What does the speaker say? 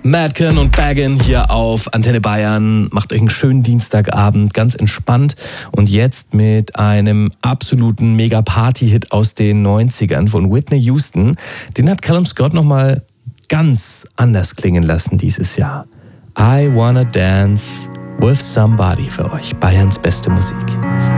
Madken und Baggin hier auf Antenne Bayern. Macht euch einen schönen Dienstagabend, ganz entspannt. Und jetzt mit einem absoluten Mega-Party-Hit aus den 90ern von Whitney Houston. Den hat Callum Scott nochmal ganz anders klingen lassen dieses Jahr. I Wanna Dance with Somebody für euch. Bayerns beste Musik.